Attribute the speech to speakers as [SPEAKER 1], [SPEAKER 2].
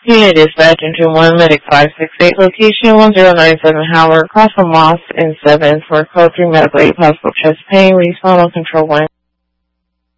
[SPEAKER 1] Unit dispatch into 1 Medic 568 location 1097 Howard, across from Moss and 7 for code 3 medical aid, possible chest pain, respond on control 1.